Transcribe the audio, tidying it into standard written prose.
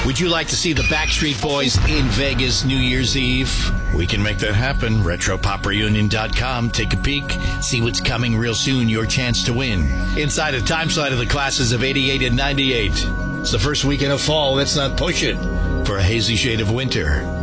Would you like to see the Backstreet Boys in Vegas New Year's Eve? We can make that happen. RetroPopReunion.com. Take a peek. See what's coming real soon. Your chance to win. Inside a time slot of the classes of 88 and 98. It's the first weekend of fall. Let's not push it for a hazy shade of winter.